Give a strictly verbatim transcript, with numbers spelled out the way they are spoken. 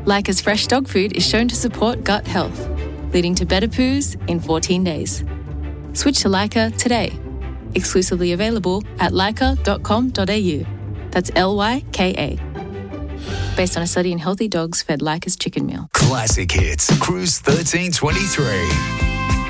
Lyca's fresh dog food is shown to support gut health, leading to better poos in fourteen days. Switch to Lyca today. Exclusively available at lyca dot com dot a u. That's L Y K A. Based on a study in healthy dogs fed Lyca's chicken meal. Classic Hits, Cruise thirteen twenty-three.